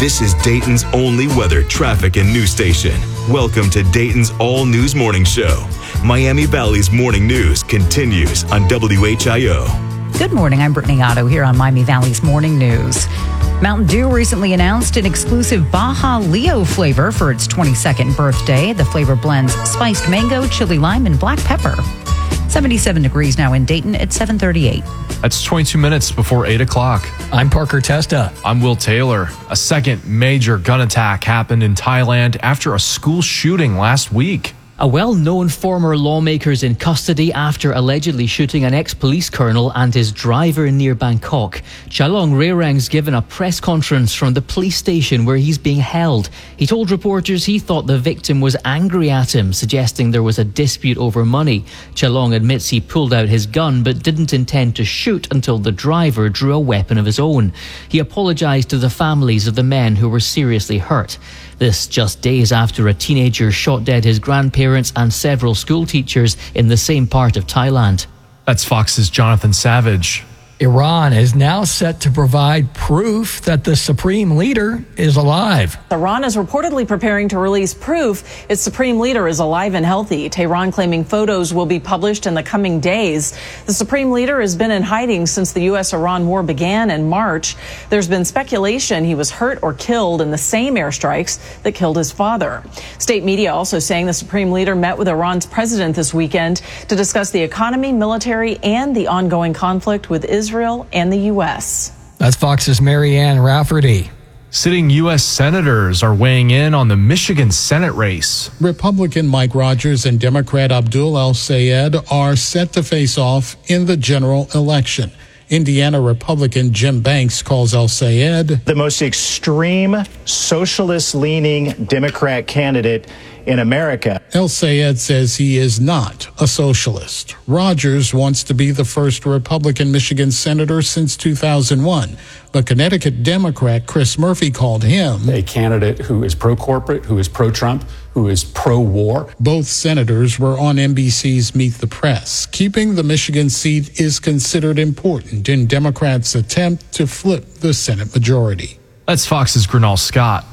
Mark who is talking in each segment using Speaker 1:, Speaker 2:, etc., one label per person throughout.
Speaker 1: This is Dayton's only weather, traffic, and news station. Welcome to Dayton's All News Morning Show. Miami Valley's morning news continues on WHIO.
Speaker 2: Good morning. I'm Brittany Otto here on Miami Valley's morning news. Mountain Dew recently announced an exclusive Baja Leo flavor for its 22nd birthday. The flavor blends spiced mango, chili lime, and black pepper. 77 degrees now in Dayton at 7:38.
Speaker 3: That's 22 minutes before 8 o'clock.
Speaker 4: I'm Parker Testa.
Speaker 3: I'm Will Taylor. A second major gun attack happened in Thailand after a school shooting last week.
Speaker 4: A well-known former lawmaker is in custody after allegedly shooting an ex-police colonel and his driver near Bangkok. Chalong Rerang's given a press conference from the police station where he's being held. He told reporters he thought the victim was angry at him, suggesting there was a dispute over money. Chalong admits he pulled out his gun but didn't intend to shoot until the driver drew a weapon of his own. He apologized to the families of the men who were seriously hurt. This just days after a teenager shot dead his grandparents and several school teachers in the same part of Thailand.
Speaker 3: That's Fox's Jonathan Savage.
Speaker 5: Iran is now set to provide proof that the supreme leader is alive.
Speaker 6: Iran is reportedly preparing to release proof its supreme leader is alive and healthy. Tehran claiming photos will be published in the coming days. The supreme leader has been in hiding since the U.S.-Iran war began in March. There's been speculation he was hurt or killed in the same airstrikes that killed his father. State media also saying the supreme leader met with Iran's president this weekend to discuss the economy, military, and the ongoing conflict with Israel and the U.S.
Speaker 5: That's Fox's Marianne Rafferty.
Speaker 3: Sitting U.S. senators are weighing in on the Michigan Senate race.
Speaker 7: Republican Mike Rogers and Democrat Abdul El-Sayed are set to face off in the general election. Indiana Republican Jim Banks calls El-Sayed
Speaker 8: the most extreme, socialist-leaning Democrat candidate in America.
Speaker 7: El-Sayed says he is not a socialist. Rogers wants to be the first Republican Michigan senator since 2001. But Connecticut Democrat Chris Murphy called him
Speaker 9: a candidate who is pro-corporate, who is pro-Trump, who is pro-war.
Speaker 7: Both senators were on NBC's Meet the Press. Keeping the Michigan seat is considered important in Democrats' attempt to flip the Senate majority.
Speaker 3: That's Fox's Gernal Scott.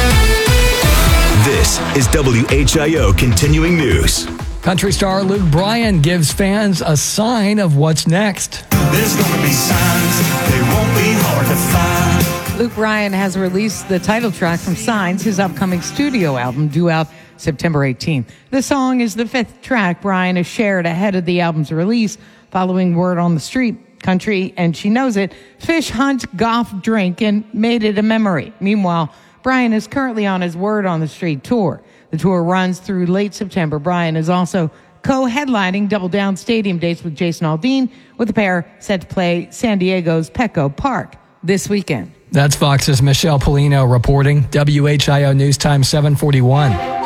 Speaker 1: This is WHIO Continuing News.
Speaker 5: Country star Luke Bryan gives fans a sign of what's next.
Speaker 10: There's gonna be signs, they won't be hard to find.
Speaker 11: Luke Bryan has released the title track from Signs, his upcoming studio album due out September 18th. The song is the fifth track Bryan has shared ahead of the album's release, following word on the street. Country, and she knows it, fish, hunt, golf, drink, and made it a memory. Meanwhile, Bryan is currently on his Word on the Street tour. The tour runs through late September. Bryan is also co-headlining Double Down Stadium dates with Jason Aldean, with the pair set to play San Diego's Petco Park this weekend.
Speaker 5: That's Fox's Michelle Polino reporting. WHIO News Time 741.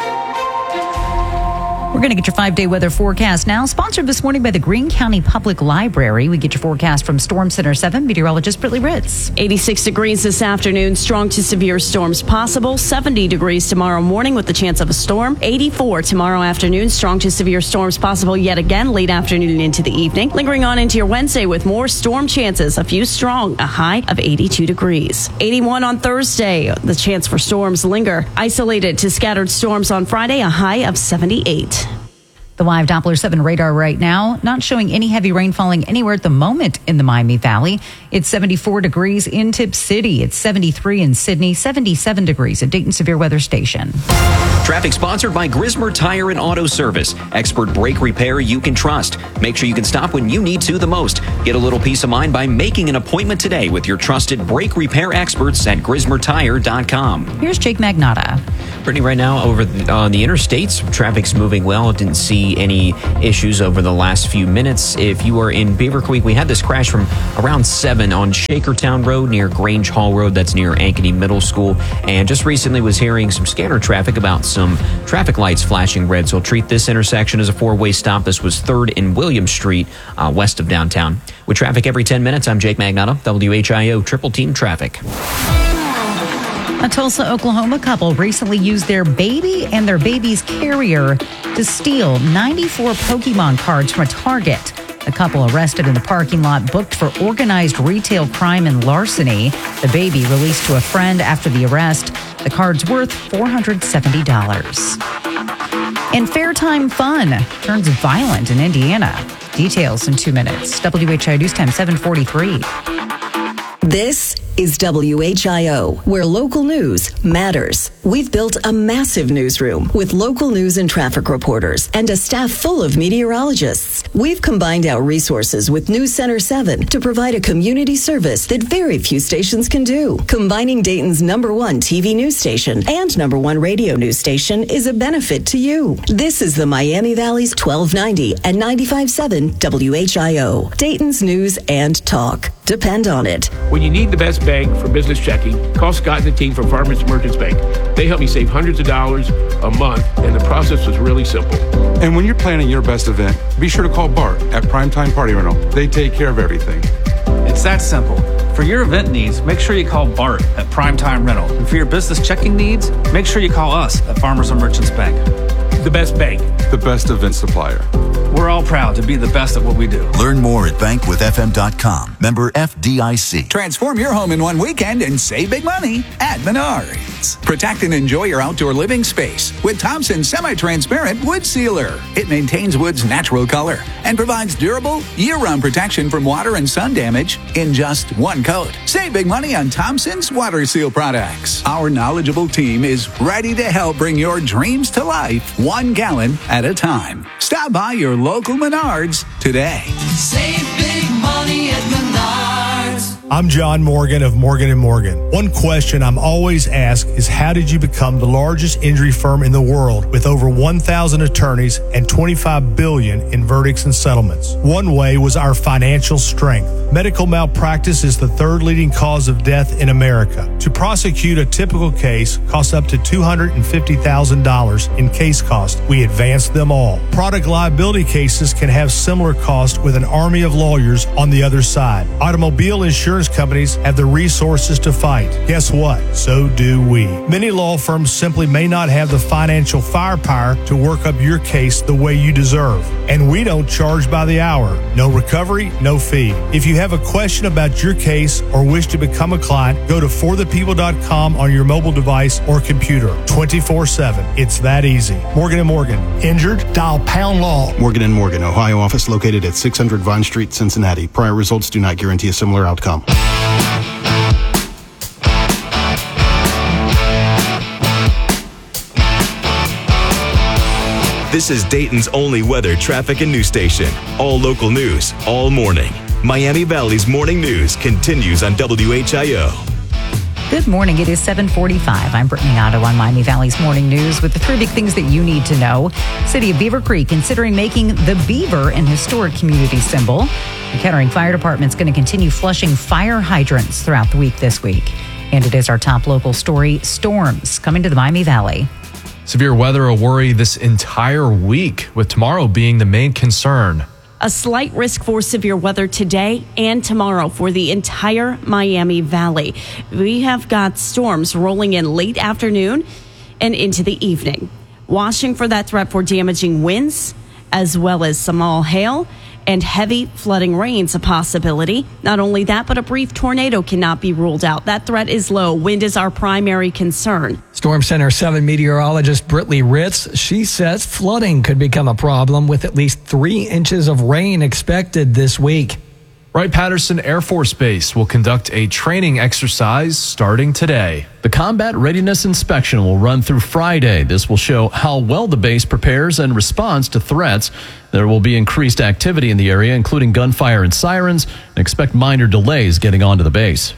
Speaker 2: We're going to get your 5-day weather forecast now, sponsored this morning by the Greene County Public Library. We get your forecast from Storm Center 7 meteorologist Brittany Ritz.
Speaker 12: 86 degrees this afternoon, strong to severe storms possible. 70 degrees tomorrow morning with the chance of a storm. 84 tomorrow afternoon, strong to severe storms possible yet again late afternoon into the evening. Lingering on into your Wednesday with more storm chances, a few strong, a high of 82 degrees. 81 on Thursday, the chance for storms linger. Isolated to scattered storms on Friday, a high of 78.
Speaker 2: The live Doppler 7 radar right now, not showing any heavy rain falling anywhere at the moment in the Miami Valley. It's 74 degrees in Tip City. It's 73 in Sydney, 77 degrees at Dayton Severe Weather Station.
Speaker 13: Traffic sponsored by Grismer Tire and Auto Service. Expert brake repair you can trust. Make sure you can stop when you need to the most. Get a little peace of mind by making an appointment today with your trusted brake repair experts at GrismerTire.com.
Speaker 2: Here's Jake Magnotta.
Speaker 14: Brittany, right now over on the interstates, traffic's moving well. Didn't see any issues over the last few minutes. If you are in Beaver Creek, we had this crash from around 7 on Shakertown Road near Grange Hall Road. That's near Ankeny Middle School. And just recently was hearing some scanner traffic about some traffic lights flashing red. So treat this intersection as a four-way stop. This was 3rd and William Street, west of downtown. With traffic every 10 minutes, I'm Jake Magnotta, WHIO Triple Team Traffic.
Speaker 2: A Tulsa, Oklahoma couple recently used their baby and their baby's carrier to steal 94 Pokemon cards from a Target. The couple arrested in the parking lot booked for organized retail crime and larceny. The baby released to a friend after the arrest. The card's worth $470. And Fairtime Fun turns violent in Indiana. Details in 2 minutes. WHI News Time 7:43.
Speaker 15: This is WHIO, where local news matters. We've built a massive newsroom with local news and traffic reporters and a staff full of meteorologists. We've combined our resources with News Center 7 to provide a community service that very few stations can do. Combining Dayton's #1 TV news station and #1 radio news station is a benefit to you. This is the Miami Valley's 1290 and 95.7 WHIO, Dayton's news and talk. Depend on it.
Speaker 16: When you need the best bank for business checking, call Scott and the team from Farmers Merchants Bank. They help me save hundreds of dollars a month, and the process was really simple.
Speaker 17: And when you're planning your best event, be sure to call Bart at Primetime Party Rental. They take care of everything.
Speaker 18: It's that simple. For your event needs, make sure you call Bart at Primetime Rental. And for your business checking needs, make sure you call us at Farmers and Merchants Bank.
Speaker 16: The best bank.
Speaker 17: The best event supplier.
Speaker 18: We're all proud to be the best at what we do.
Speaker 19: Learn more at bankwithfm.com. Member FDIC.
Speaker 20: Transform your home in one weekend and save big money at Menards. Protect and enjoy your outdoor living space with Thompson Semi-Transparent Wood Sealer. It maintains wood's natural color and provides durable, year-round protection from water and sun damage in just one coat. Save big money on Thompson's Water Seal products. Our knowledgeable team is ready to help bring your dreams to life 1 gallon at a time. Stop by your local Menards today.
Speaker 10: Save big money at Menards.
Speaker 21: I'm John Morgan of Morgan & Morgan. One question I'm always asked is, how did you become the largest injury firm in the world with over 1,000 attorneys and $25 billion in verdicts and settlements? One way was our financial strength. Medical malpractice is the third leading cause of death in America. To prosecute a typical case costs up to $250,000 in case cost. We advance them all. Product liability cases can have similar cost with an army of lawyers on the other side. Automobile insurance companies have the resources to fight. Guess what? So do we. Many law firms simply may not have the financial firepower to work up your case the way you deserve. And we don't charge by the hour. No recovery, no fee. If you have a question about your case or wish to become a client, go to forthepeople.com on your mobile device or computer 24/7. It's that easy. Morgan & Morgan. Injured? Dial pound law.
Speaker 22: Morgan & Morgan, Ohio office located at 600 Vine Street, Cincinnati. Prior results do not guarantee a similar outcome.
Speaker 1: This is Dayton's only weather, traffic, and news station. All local news, all morning. Miami Valley's morning news continues on WHIO.
Speaker 2: Good morning. It is 7:45. I'm Brittany Otto on Miami Valley's Morning News with the 3 big things that you need to know. City of Beaver Creek considering making the beaver an historic community symbol. The Kettering Fire Department's going to continue flushing fire hydrants throughout the week this week. And it is our top local story, storms coming to the Miami Valley.
Speaker 3: Severe weather a worry this entire week, with tomorrow being the main concern.
Speaker 12: A slight risk for severe weather today and tomorrow for the entire Miami Valley. We have got storms rolling in late afternoon and into the evening. Watching for that threat for damaging winds, as well as small hail and heavy flooding rains a possibility. Not only that, but a brief tornado cannot be ruled out. That threat is low. Wind is our primary concern.
Speaker 5: Storm Center 7 meteorologist Britley Ritz, she says flooding could become a problem with at least 3 inches of rain expected this week.
Speaker 3: Wright-Patterson Air Force Base will conduct a training exercise starting today.
Speaker 23: The combat readiness inspection will run through Friday. This will show how well the base prepares and responds to threats. There will be increased activity in the area, including gunfire and sirens, and expect minor delays getting onto the base.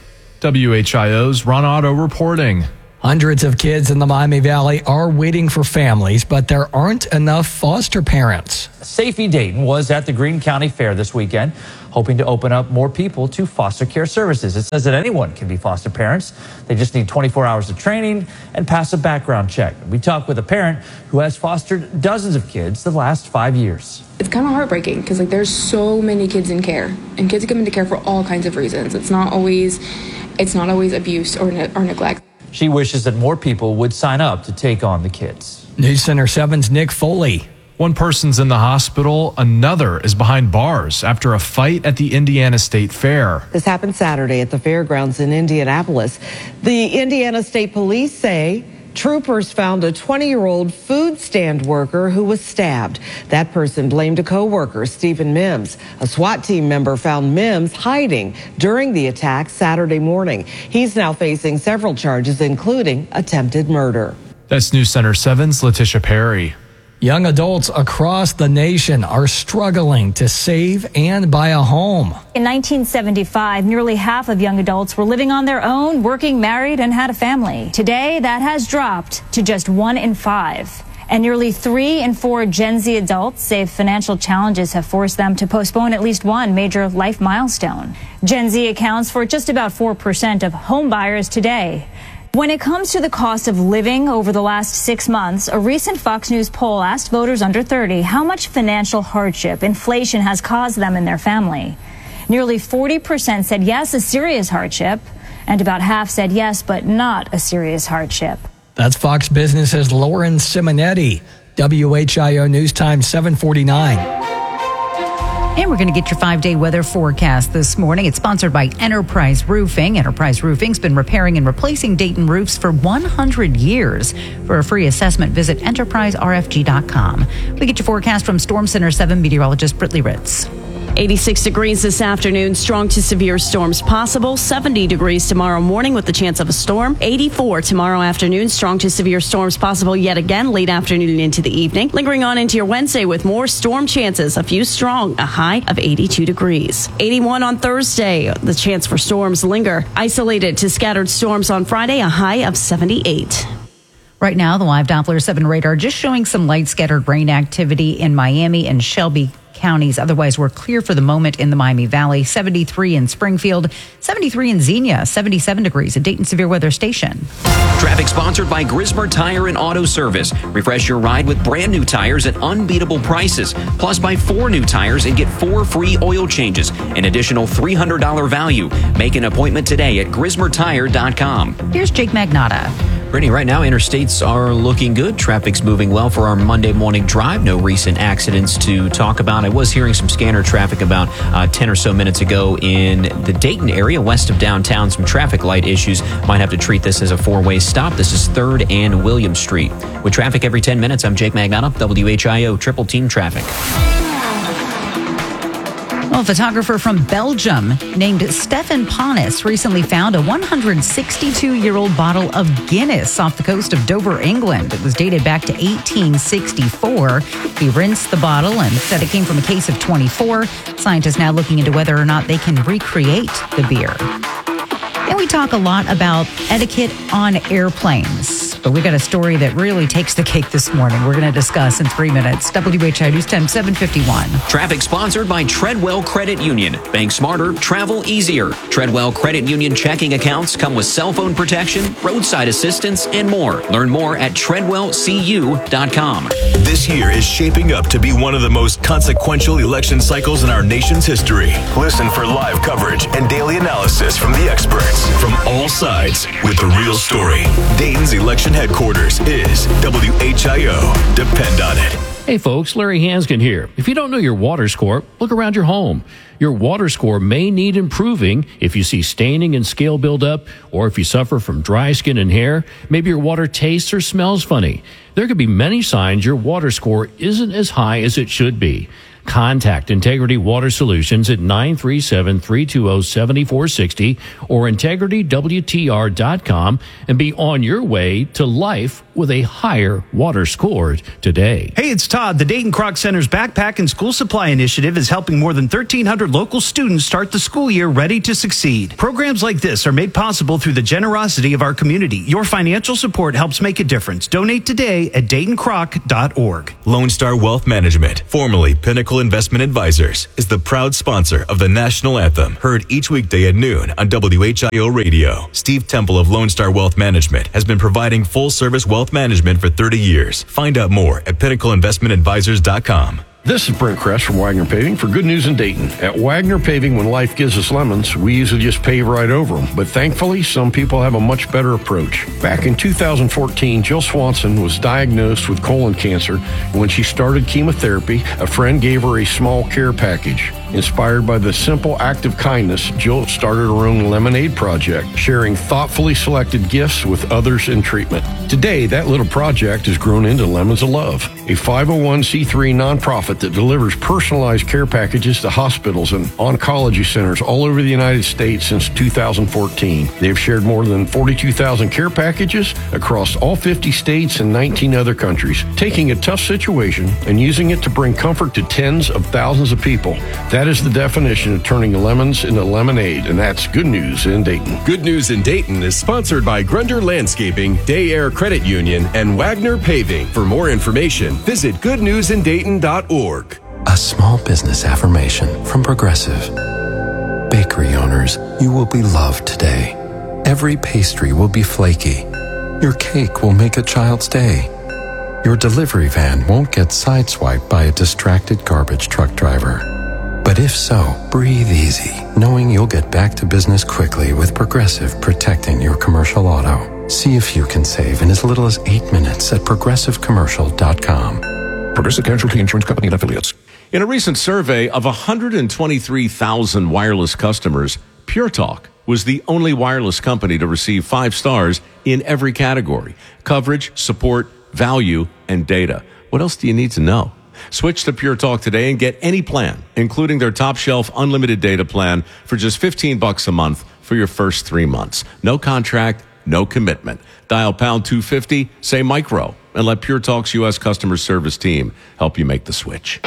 Speaker 3: WHIO's Ron Otto reporting.
Speaker 5: Hundreds of kids in the Miami Valley are waiting for families, but there aren't enough foster parents.
Speaker 24: Safety Dayton was at the Greene County Fair this weekend, hoping to open up more people to foster care services. It says that anyone can be foster parents. They just need 24 hours of training and pass a background check. We talked with a parent who has fostered dozens of kids the last 5 years.
Speaker 25: It's kind of heartbreaking because there's so many kids in care, and kids come into care for all kinds of reasons. It's not always abuse or neglect.
Speaker 24: She wishes that more people would sign up to take on the kids.
Speaker 5: News Center 7's Nick Foley.
Speaker 3: One person's in the hospital, another is behind bars after a fight at the Indiana State Fair.
Speaker 4: This happened Saturday at the fairgrounds in Indianapolis. The Indiana State Police say troopers found a 20-year-old food stand worker who was stabbed. That person blamed a co-worker, Stephen Mims. A SWAT team member found Mims hiding during the attack Saturday morning. He's now facing several charges, including attempted murder.
Speaker 3: That's News Center 7's Letitia Perry.
Speaker 5: Young adults across the nation are struggling to save and buy a home.
Speaker 6: In 1975, nearly half of young adults were living on their own, working, married, and had a family. Today, that has dropped to just 1 in 5. And nearly 3 in 4 Gen Z adults say financial challenges have forced them to postpone at least one major life milestone. Gen Z accounts for just about 4% of home buyers today. When it comes to the cost of living over the last 6 months, a recent Fox News poll asked voters under 30 how much financial hardship inflation has caused them and their family. Nearly 40% said yes, a serious hardship, and about half said yes, but not a serious hardship.
Speaker 5: That's Fox Business's Lauren Simonetti. WHIO News Time 749.
Speaker 2: And we're going to get your 5-day weather forecast this morning. It's sponsored by Enterprise Roofing. Enterprise Roofing's been repairing and replacing Dayton roofs for 100 years. For a free assessment, visit enterpriserfg.com. We get your forecast from Storm Center 7 meteorologist Britley Ritz.
Speaker 12: 86 degrees this afternoon, strong to severe storms possible. 70 degrees tomorrow morning with the chance of a storm. 84 tomorrow afternoon, strong to severe storms possible yet again late afternoon into the evening. Lingering on into your Wednesday with more storm chances, a few strong, a high of 82 degrees. 81 on Thursday, the chance for storms linger. Isolated to scattered storms on Friday, a high of 78.
Speaker 2: Right now, the live Doppler 7 radar just showing some light scattered rain activity in Miami and Shelby counties. Otherwise, we're clear for the moment in the Miami Valley. 73 in Springfield, 73 in Xenia, 77 degrees at Dayton Severe Weather Station.
Speaker 13: Traffic sponsored by Grismer Tire and Auto Service. Refresh your ride with brand new tires at unbeatable prices. Plus, buy 4 new tires and get 4 free oil changes. An additional $300 value. Make an appointment today at GrismerTire.com.
Speaker 2: Here's Jake Magnotta.
Speaker 14: Brittany, right now, interstates are looking good. Traffic's moving well for our Monday morning drive. No recent accidents to talk about. I was hearing some scanner traffic about 10 or so minutes ago in the Dayton area, west of downtown. Some traffic light issues. Might have to treat this as a 4-way stop. This is 3rd and William Street. With traffic every 10 minutes, I'm Jake Magnotta, WHIO Triple Team Traffic.
Speaker 2: Well, a photographer from Belgium named Stefan Panis recently found a 162-year-old bottle of Guinness off the coast of Dover, England. It was dated back to 1864. He rinsed the bottle and said it came from a case of 24. Scientists now looking into whether or not they can recreate the beer. And we talk a lot about etiquette on airplanes. But we got a story that really takes the cake this morning. We're going to discuss in 3 minutes. WHI News Time 751.
Speaker 13: Traffic sponsored by Treadwell Credit Union. Bank smarter, travel easier. Treadwell Credit Union checking accounts come with cell phone protection, roadside assistance, and more. Learn more at treadwellcu.com.
Speaker 1: This year is shaping up to be one of the most consequential election cycles in our nation's history. Listen for live coverage and daily analysis from the experts from all sides with the real story. Dayton's election headquarters is WHIO. Depend on it.
Speaker 7: Hey folks, Larry Hanskin here. If you don't know your water score, look around your home. Your water score may need improving if you see staining and scale buildup, or if you suffer from dry skin and hair. Maybe your water tastes or smells funny. There could be many signs your water score isn't as high as it should be. Contact Integrity Water Solutions at 937-320-7460 or integritywtr.com and be on your way to life with a higher water score today.
Speaker 8: Hey, it's Todd. The Dayton Kroc Center's Backpack and School Supply Initiative is helping more than 1,300 local students start the school year ready to succeed. Programs like this are made possible through the generosity of our community. Your financial support helps make a difference. Donate today at DaytonKroc.org.
Speaker 1: Lone Star Wealth Management, formerly Pinnacle Investment Advisors, is the proud sponsor of the National Anthem, heard each weekday at noon on WHIO Radio. Steve Temple of Lone Star Wealth Management has been providing full-service wealth management for 30 years. Find out more at pinnacleinvestmentadvisors.com.
Speaker 9: This is Brent Kress from Wagner Paving for Good News in Dayton. At Wagner Paving, when life gives us lemons, we usually just pave right over them. But thankfully, some people have a much better approach. Back in 2014, Jill Swanson was diagnosed with colon cancer. When she started chemotherapy, a friend gave her a small care package. Inspired by the simple act of kindness, Jill started her own lemonade project, sharing thoughtfully selected gifts with others in treatment. Today, that little project has grown into Lemons of Love, a 501c3 nonprofit that delivers personalized care packages to hospitals and oncology centers all over the United States since 2014. They've shared more than 42,000 care packages across all 50 states and 19 other countries, taking a tough situation and using it to bring comfort to tens of thousands of people. That is the definition of turning lemons into lemonade, and that's Good News in Dayton.
Speaker 11: Good News in Dayton is sponsored by Grunder Landscaping, Day Air Credit Union, and Wagner Paving. For more information, visit goodnewsindayton.org.
Speaker 15: A small business affirmation from Progressive. Bakery owners, you will be loved today. Every pastry will be flaky. Your cake will make a child's day. Your delivery van won't get sideswiped by a distracted garbage truck driver. But if so, breathe easy, knowing you'll get back to business quickly with Progressive protecting your commercial auto. See if you can save in as little as 8 minutes at progressivecommercial.com.
Speaker 16: Progressive Casualty Insurance Company and Affiliates. In a recent survey of 123,000 wireless customers, Pure Talk was the only wireless company to receive 5 stars in every category: coverage, support, value, and data. What else do you need to know? Switch to Pure Talk today and get any plan, including their top shelf unlimited data plan for just $15 a month for your first 3 months. No contract, no commitment. Dial pound 250, say micro, and let Pure Talk's U.S. customer service team help you make the switch.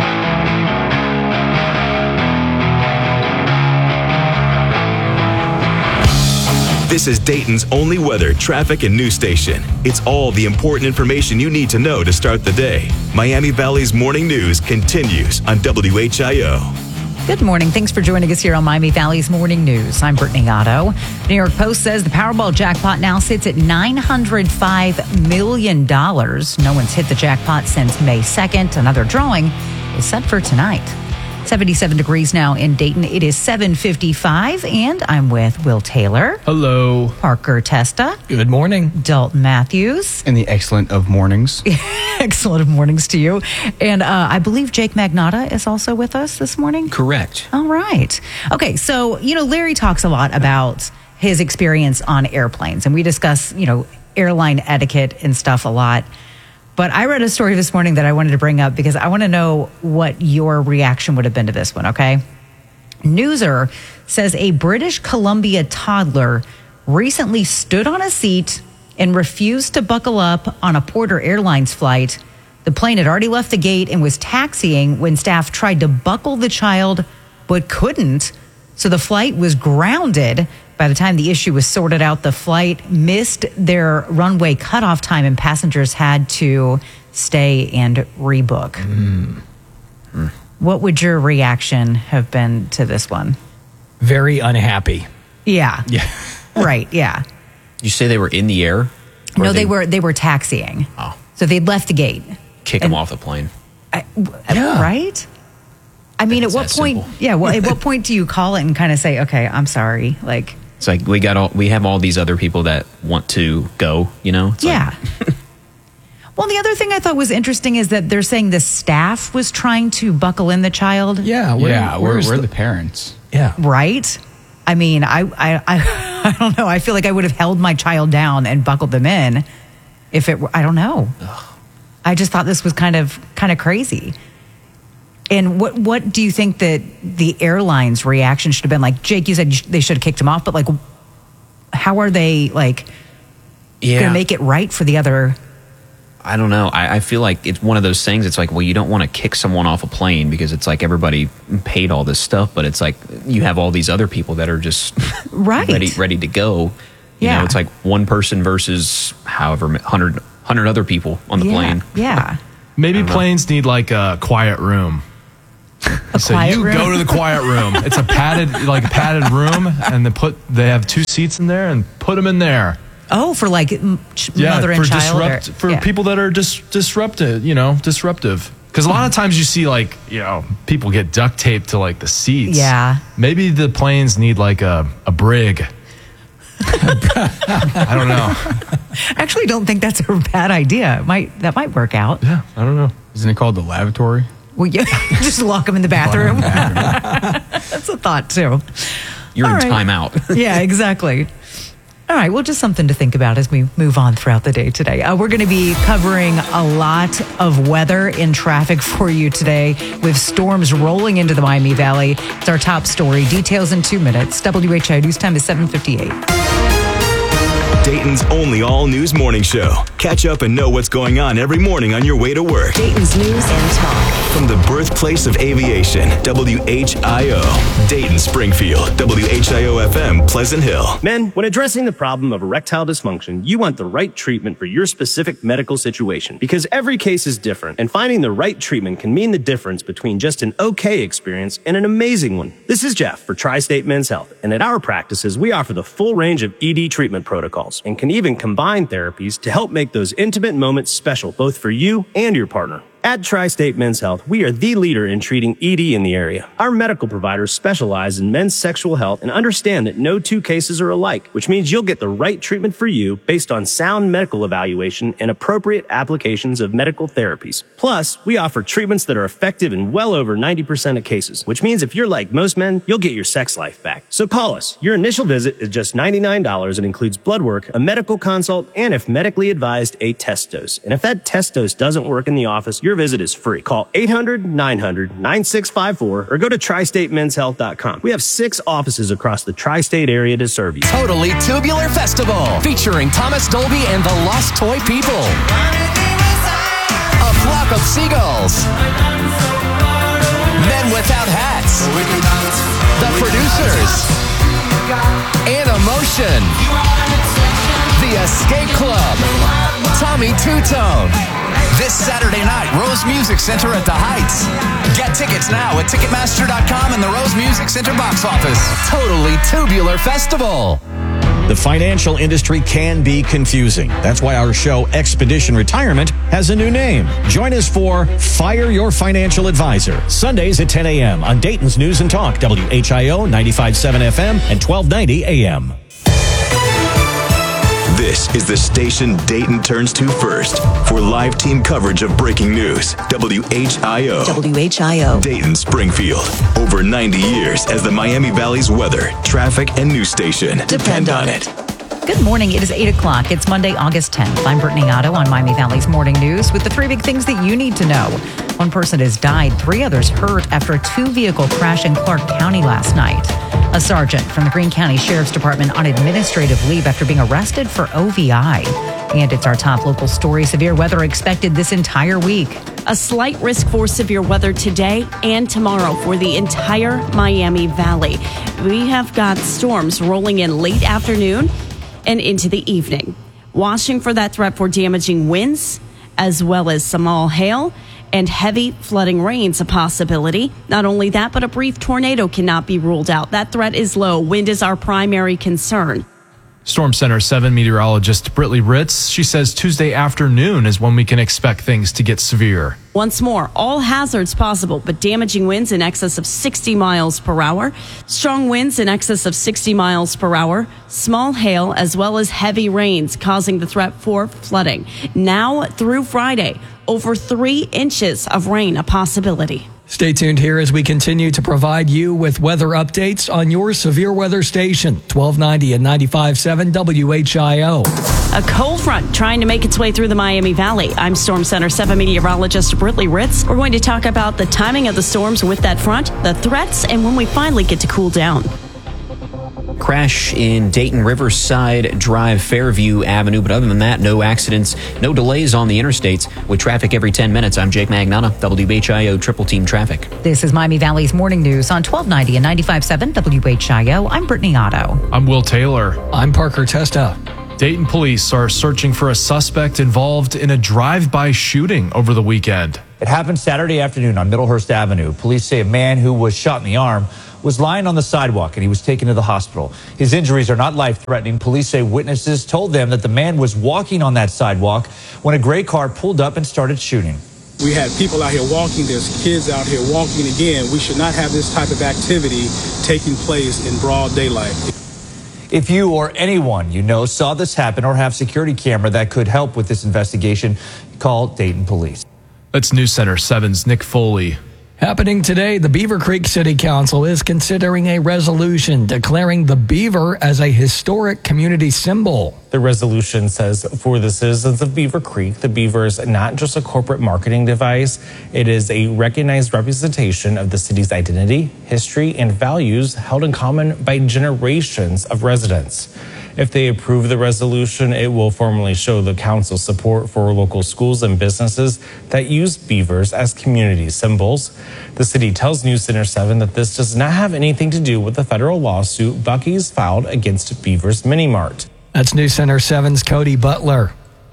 Speaker 1: This is Dayton's only weather, traffic, and news station. It's all the important information you need to know to start the day. Miami Valley's Morning News continues on WHIO.
Speaker 2: Good morning. Thanks for joining us here on Miami Valley's Morning News. I'm Brittany Otto. New York Post says the Powerball jackpot now sits at $905 million. No one's hit the jackpot since May 2nd. Another drawing is set for tonight. 77 degrees now in Dayton. It is 7:55, and I'm with Will Taylor.
Speaker 3: Hello.
Speaker 2: Parker Testa.
Speaker 5: Good morning.
Speaker 2: Dalton Matthews.
Speaker 17: And the excellent of mornings.
Speaker 2: Excellent of mornings to you. And I believe Jake Magnotta is also with us this morning.
Speaker 14: Correct.
Speaker 2: All right. Okay, so, Larry talks a lot about his experience on airplanes, and we discuss, airline etiquette and stuff a lot. But I read a story this morning that I wanted to bring up because I want to know what your reaction would have been to this one, okay? Newser says a British Columbia toddler recently stood on a seat and refused to buckle up on a Porter Airlines flight. The plane had already left the gate and was taxiing when staff tried to buckle the child but couldn't. So the flight was grounded. By the time the issue was sorted out, the flight missed their runway cutoff time and passengers had to stay and rebook. What would your reaction have been to this one?
Speaker 5: Very unhappy.
Speaker 2: Yeah.
Speaker 5: Yeah.
Speaker 2: Right, yeah.
Speaker 14: You say they were in the air?
Speaker 2: No, they were taxiing.
Speaker 14: Oh.
Speaker 2: So they'd left the gate.
Speaker 14: Kick them off the plane.
Speaker 2: Right? I mean, at what point?
Speaker 14: Simple.
Speaker 2: Yeah. Well, at what point do you call it and kind of say, "Okay, I'm sorry"? Like,
Speaker 14: it's like we have all these other people that want to go. It's
Speaker 2: yeah. Well, the other thing I thought was interesting is that they're saying the staff was trying to buckle in the child.
Speaker 17: Yeah. Where's the parents?
Speaker 5: Yeah.
Speaker 2: Right. I mean, I don't know. I feel like I would have held my child down and buckled them in if it were, I don't know. Ugh. I just thought this was kind of crazy. And what do you think that the airline's reaction should have been? Like, Jake, you said they should have kicked him off, but like, how are they going to make it right for the other?
Speaker 14: I don't know. I feel like it's one of those things. It's like, well, you don't want to kick someone off a plane because it's like everybody paid all this stuff, but it's like you have all these other people that are just
Speaker 2: right
Speaker 14: ready to go. You know, it's like one person versus however 100 other people on the plane.
Speaker 2: Yeah.
Speaker 3: Maybe planes need like a quiet room.
Speaker 2: Quiet room?
Speaker 3: Go to the quiet room. It's a padded room, and they have 2 seats in there, and put them in there.
Speaker 2: Oh, for mother and child?
Speaker 3: For people that are disruptive. Because a lot of times you see, like, people get duct taped to, like, the seats.
Speaker 2: Yeah.
Speaker 3: Maybe the planes need, like, a brig. I don't know.
Speaker 2: I actually don't think that's a bad idea. That might work out.
Speaker 3: Yeah, I don't know.
Speaker 17: Isn't it called the lavatory?
Speaker 2: Well, yeah, just lock them in the bathroom. That's a thought, too.
Speaker 14: You're
Speaker 2: All
Speaker 14: in
Speaker 2: right.
Speaker 14: timeout.
Speaker 2: Yeah, exactly. All right, well, just something to think about as we move on throughout the day today. We're going to be covering a lot of weather in traffic for you today with storms rolling into the Miami Valley. It's our top story. Details in 2 minutes. WHI News Time is 7:58.
Speaker 1: Dayton's only all-news morning show. Catch up and know what's going on every morning on your way to work.
Speaker 10: Dayton's News and Talk.
Speaker 1: From the birthplace of aviation, WHIO, Dayton, Springfield, WHIO-FM, Pleasant Hill.
Speaker 18: Men, when addressing the problem of erectile dysfunction, you want the right treatment for your specific medical situation because every case is different, and finding the right treatment can mean the difference between just an okay experience and an amazing one. This is Jeff for Tri-State Men's Health, and at our practices, we offer the full range of ED treatment protocols and can even combine therapies to help make those intimate moments special both for you and your partner. At Tri-State Men's Health, we are the leader in treating ED in the area. Our medical providers specialize in men's sexual health and understand that no two cases are alike, which means you'll get the right treatment for you based on sound medical evaluation and appropriate applications of medical therapies. Plus, we offer treatments that are effective in well over 90% of cases, which means if you're like most men, you'll get your sex life back. So call us. Your initial visit is just $99 and includes blood work, a medical consult, and if medically advised, a test dose. And if that test dose doesn't work in the office, your visit is free. Call 800-900-9654 or go to tristatemenshealth.com. We have 6 offices across the tri-state area to serve you.
Speaker 19: Totally Tubular Festival, featuring Thomas Dolby and the Lost Toy People. A flock of seagulls. Men without hats. The Producers. And Emotion. The Escape Club. Tommy Two-Tone. This Saturday night, Rose Music Center at the Heights. Get tickets now at Ticketmaster.com and the Rose Music Center box office. Totally Tubular Festival.
Speaker 20: The financial industry can be confusing. That's why our show, Expedition Retirement, has a new name. Join us for Fire Your Financial Advisor, Sundays at 10 a.m. on Dayton's News and Talk, WHIO 95.7 FM and 1290 AM.
Speaker 1: This is the station Dayton turns to first for live team coverage of breaking news. WHIO.
Speaker 10: WHIO.
Speaker 1: Dayton, Springfield. Over 90 years as the Miami Valley's weather, traffic, and news station. Depend on it.
Speaker 2: Good morning. It is 8 o'clock. It's Monday, August 10th. I'm Brittany Otto on Miami Valley's Morning News with the 3 big things that you need to know. 1 person has died, 3 others hurt after a 2-vehicle crash in Clark County last night. A sergeant from the Greene County Sheriff's Department on administrative leave after being arrested for OVI. And it's our top local story. Severe weather expected this entire week.
Speaker 12: A slight risk for severe weather today and tomorrow for the entire Miami Valley. We have got storms rolling in late afternoon and into the evening. Watching for that threat for damaging winds, as well as small hail and heavy flooding rain's a possibility. Not only that, but a brief tornado cannot be ruled out. That threat is low. Wind is our primary concern.
Speaker 3: Storm Center 7 meteorologist Britley Ritz, she says Tuesday afternoon is when we can expect things to get severe.
Speaker 12: Once more, all hazards possible, but damaging winds in excess of 60 miles per hour, strong winds in excess of 60 miles per hour, small hail, as well as heavy rains causing the threat for flooding. Now through Friday, over 3 inches of rain a possibility.
Speaker 5: Stay tuned here as we continue to provide you with weather updates on your severe weather station, 1290 and 95.7 WHIO.
Speaker 12: A cold front trying to make its way through the Miami Valley. I'm Storm Center 7 meteorologist Britley Ritz. We're going to talk about the timing of the storms with that front, the threats, and when we finally get to cool down.
Speaker 14: Crash in Dayton Riverside Drive, Fairview Avenue. But other than that, no accidents, no delays on the interstates. With traffic every 10 minutes, I'm Jake Magnata, WHIO Triple Team Traffic.
Speaker 2: This is Miami Valley's Morning News on 1290 and 95.7 WHIO. I'm Brittany Otto.
Speaker 3: I'm Will Taylor.
Speaker 5: I'm Parker Testa.
Speaker 3: Dayton police are searching for a suspect involved in a drive-by shooting over the weekend.
Speaker 24: It happened Saturday afternoon on Middlehurst Avenue. Police say a man who was shot in the arm was lying on the sidewalk and he was taken to the hospital. His injuries are not life-threatening. Police say witnesses told them that the man was walking on that sidewalk when a gray car pulled up and started shooting.
Speaker 4: We had people out here walking. There's kids out here walking. Again, we should not have this type of activity taking place in broad daylight.
Speaker 24: If you or anyone you know saw this happen or have security camera that could help with this investigation, call Dayton Police.
Speaker 3: That's News Center 7's Nick Foley.
Speaker 5: Happening today, the Beaver Creek City Council is considering a resolution declaring the beaver as a historic community symbol.
Speaker 21: The resolution says for the citizens of Beaver Creek, the beaver is not just a corporate marketing device. It is a recognized representation of the city's identity, history, and values held in common by generations of residents. If they approve the resolution, it will formally show the council's support for local schools and businesses that use beavers as community symbols. The city tells News Center 7 that this does not have anything to do with the federal lawsuit Buc-ee's filed against Beavers Mini Mart.
Speaker 5: That's News Center 7's Cody Butler.
Speaker 3: A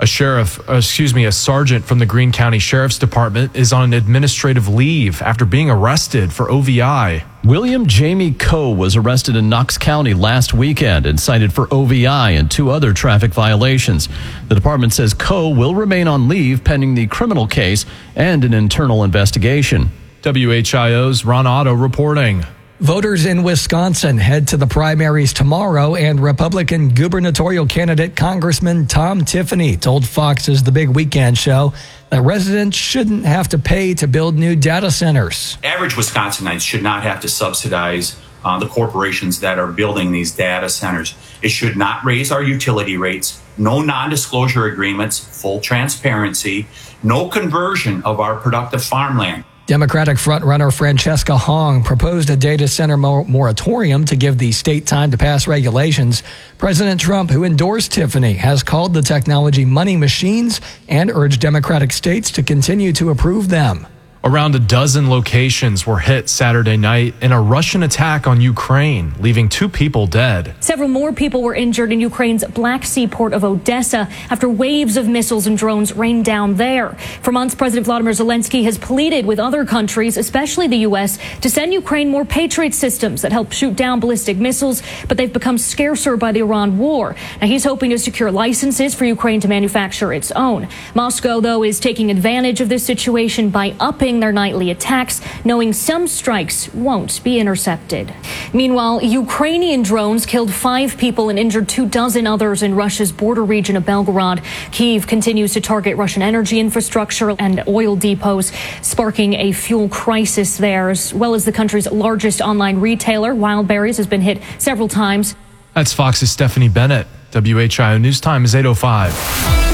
Speaker 3: sergeant from the Greene County Sheriff's Department is on administrative leave after being arrested for OVI.
Speaker 22: William Jamie Coe was arrested in Knox County last weekend and cited for OVI and 2 other traffic violations. The department says Coe will remain on leave pending the criminal case and an internal investigation.
Speaker 3: WHIO's Ron Otto reporting.
Speaker 5: Voters in Wisconsin head to the primaries tomorrow, and Republican gubernatorial candidate Congressman Tom Tiffany told Fox's The Big Weekend Show that residents shouldn't have to pay to build new data centers.
Speaker 23: Average Wisconsinites should not have to subsidize the corporations that are building these data centers. It should not raise our utility rates, no non-disclosure agreements, full transparency, no conversion of our productive farmland.
Speaker 5: Democratic frontrunner Francesca Hong proposed a data center moratorium to give the state time to pass regulations. President Trump, who endorsed Tiffany, has called the technology money machines and urged Democratic states to continue to approve them.
Speaker 3: Around a dozen locations were hit Saturday night in a Russian attack on Ukraine, leaving 2 people dead.
Speaker 6: Several more people were injured in Ukraine's Black Sea port of Odessa after waves of missiles and drones rained down there. For months, President Vladimir Zelensky has pleaded with other countries, especially the U.S., to send Ukraine more Patriot systems that help shoot down ballistic missiles, but they've become scarcer by the Iran war. Now, he's hoping to secure licenses for Ukraine to manufacture its own. Moscow, though, is taking advantage of this situation by upping their nightly attacks, knowing some strikes won't be intercepted. Meanwhile, Ukrainian drones killed 5 people and injured 24 others in Russia's border region of Belgorod. Kyiv continues to target Russian energy infrastructure and oil depots, sparking a fuel crisis there, as well as the country's largest online retailer, Wildberries, has been hit several times.
Speaker 3: That's Fox's Stephanie Bennett. WHIO News Time is 8:05.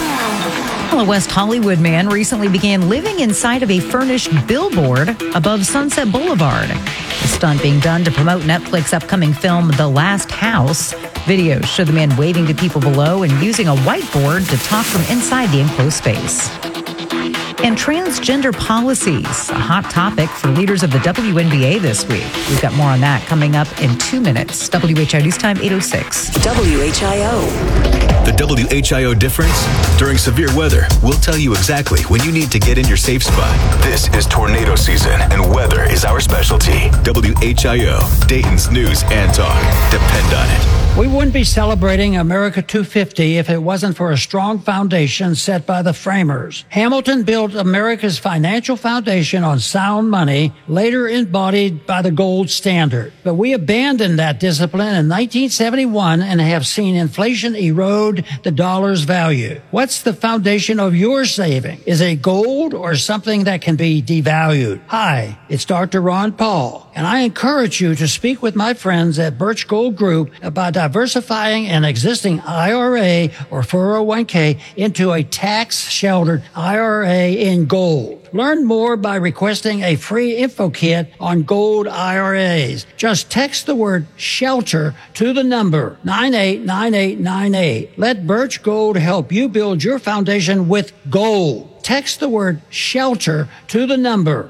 Speaker 2: A West Hollywood man recently began living inside of a furnished billboard above Sunset Boulevard. The stunt being done to promote Netflix's upcoming film, The Last House. Videos show the man waving to people below and using a whiteboard to talk from inside the enclosed space. And transgender policies, a hot topic for leaders of the WNBA this week. We've got more on that coming up in 2 minutes. WHIO News Time 8:06.
Speaker 10: WHIO.
Speaker 1: The WHIO difference? During severe weather, we'll tell you exactly when you need to get in your safe spot. This is tornado season, and weather is our specialty. WHIO, Dayton's news and talk. Depend on it.
Speaker 25: We wouldn't be celebrating America 250 if it wasn't for a strong foundation set by the framers. Hamilton built America's financial foundation on sound money, later embodied by the gold standard. But we abandoned that discipline in 1971 and have seen inflation erode the dollar's value. What's the foundation of your saving? Is it gold or something that can be devalued? Hi, it's Dr. Ron Paul, and I encourage you to speak with my friends at Birch Gold Group about diversifying an existing IRA or 401k into a tax-sheltered IRA in gold. Learn more by requesting a free info kit on gold IRAs. Just text the word shelter to the number 989898. Let Birch Gold help you build your foundation with gold. Text the word shelter to the number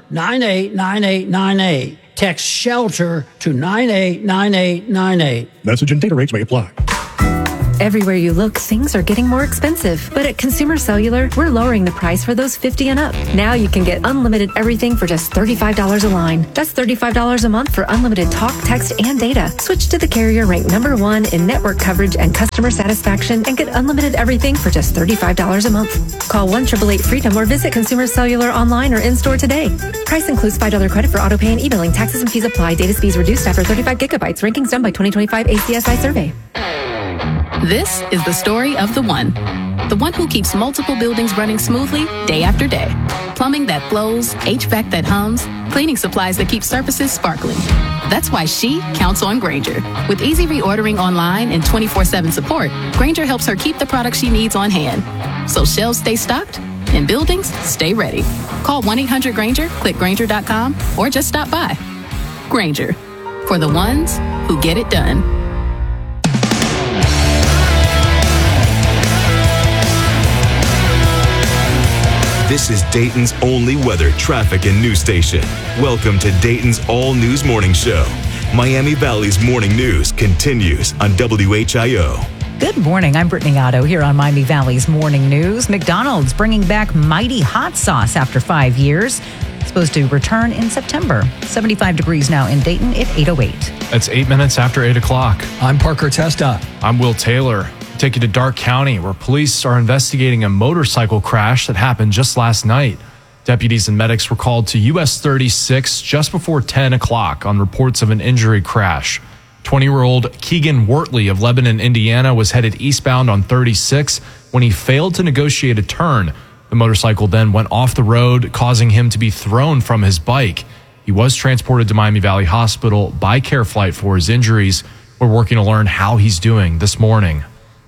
Speaker 25: 989898. Text shelter to 989898.
Speaker 26: Message and data rates may apply.
Speaker 7: Everywhere you look, things are getting more expensive. But at Consumer Cellular, we're lowering the price for those 50 and up. Now you can get unlimited everything for just $35 a line. That's $35 a month for unlimited talk, text, and data. Switch to the carrier ranked #1 in network coverage and customer satisfaction and get unlimited everything for just $35 a month. Call 1-888-FREEDOM or visit Consumer Cellular online or in-store today. Price includes $5 credit for auto pay and e-billing. Taxes and fees apply. Data speeds reduced after 35 gigabytes. Rankings done by 2025 ACSI survey.
Speaker 8: This is the story of the one who keeps multiple buildings running smoothly day after day. Plumbing that flows, HVAC that hums, cleaning supplies that keep surfaces sparkling. That's why she counts on Grainger. With easy reordering online and 24/7 support, Grainger helps her keep the products she needs on hand. So shelves stay stocked and buildings stay ready. Call 1-800-GRAINGER, click Grainger.com, or just stop by. Grainger, for the ones who get it done.
Speaker 1: This is Dayton's only weather, traffic, and news station. Welcome to Dayton's All News Morning Show. Miami Valley's morning news continues on WHIO.
Speaker 2: Good morning. I'm Brittany Otto here on Miami Valley's morning news. McDonald's bringing back Mighty Hot Sauce after 5 years. It's supposed to return in September. 75 degrees now in Dayton at 8:08.
Speaker 3: It's 8 minutes after 8 o'clock.
Speaker 5: I'm Parker Testa.
Speaker 3: I'm Will Taylor. Take you to Darke County, where police are investigating a motorcycle crash that happened just last night. Deputies and medics were called to US 36 just before 10 o'clock on reports of an injury crash. 20-year-old Keegan Wortley of Lebanon, Indiana, was headed eastbound on 36 when he failed to negotiate a turn. The motorcycle then went off the road, causing him to be thrown from his bike. He was transported to Miami Valley Hospital by Care Flight for his injuries. We're working to learn how he's doing this morning.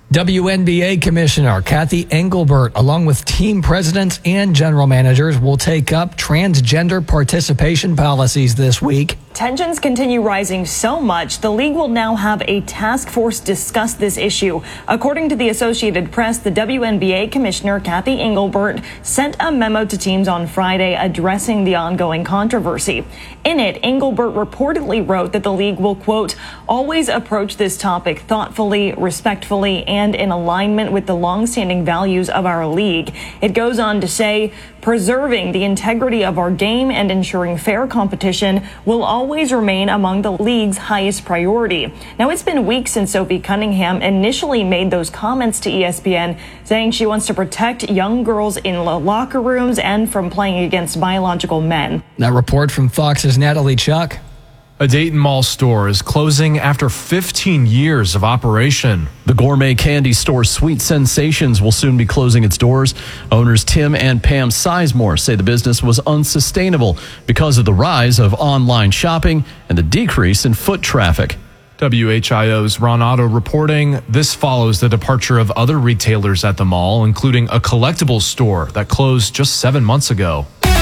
Speaker 5: WNBA Commissioner Kathy Engelbert, along with team presidents and general managers, will take up transgender participation policies this week.
Speaker 9: Tensions continue rising so much, the league will now have a task force discuss this issue. According to the Associated Press, the WNBA Commissioner Kathy Engelbert sent a memo to teams on Friday addressing the ongoing controversy. In it, Engelbert reportedly wrote that the league will, quote, always approach this topic thoughtfully, respectfully, and in alignment with the longstanding values of our league. It goes on to say, preserving the integrity of our game and ensuring fair competition will always remain among the league's highest priority. Now, it's been weeks since Sophie Cunningham initially made those comments to ESPN, saying she wants to protect young girls in the locker rooms and from playing against biological men.
Speaker 5: That report from Fox's Natalie Chuck.
Speaker 3: A Dayton Mall store is closing after 15 years of operation.
Speaker 22: The gourmet candy store Sweet Sensations will soon be closing its doors. Owners Tim and Pam Sizemore say the business was unsustainable because of the rise of online shopping and the decrease in foot traffic.
Speaker 3: WHIO's Ron Otto reporting this follows the departure of other retailers at the mall, including a collectibles store that closed just 7 months ago.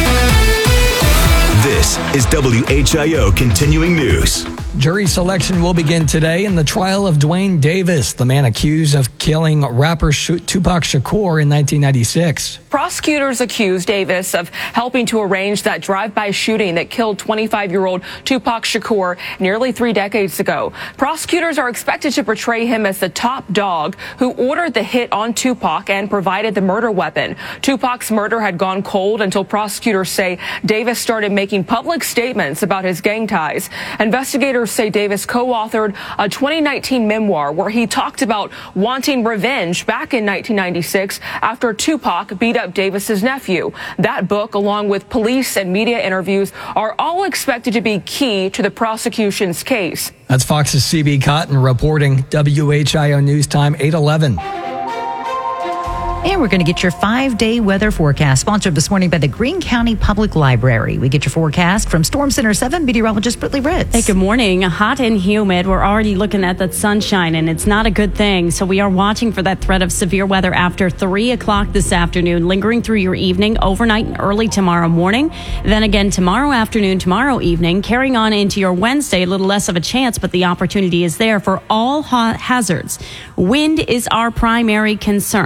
Speaker 1: This is WHIO Continuing News.
Speaker 5: Jury selection will begin today in the trial of Dwayne Davis, the man accused of killing rapper Tupac Shakur in 1996.
Speaker 11: Prosecutors accused Davis of helping to arrange that drive-by shooting that killed 25-year-old Tupac Shakur nearly 3 decades ago. Prosecutors are expected to portray him as the top dog who ordered the hit on Tupac and provided the murder weapon. Tupac's murder had gone cold until prosecutors say Davis started making public statements about his gang ties. Investigators say Davis co-authored a 2019 memoir where he talked about wanting revenge back in 1996 after Tupac beat up Davis's nephew. That book, along with police and media interviews, are all expected to be key to the prosecution's case.
Speaker 5: That's Fox's CB Cotton reporting. WHIO News Time 8:11.
Speaker 2: And we're going to get your 5-day weather forecast, sponsored this morning by the Greene County Public Library. We get your forecast from Storm Center 7 meteorologist Brittany Ritz.
Speaker 12: Hey, good morning. Hot and humid. We're already looking at that sunshine, and it's not a good thing. So we are watching for that threat of severe weather after 3 o'clock this afternoon, lingering through your evening, overnight, and early tomorrow morning. Then again tomorrow afternoon, tomorrow evening, carrying on into your Wednesday. A little less of a chance, but the opportunity is there for all hazards. Wind is our primary concern.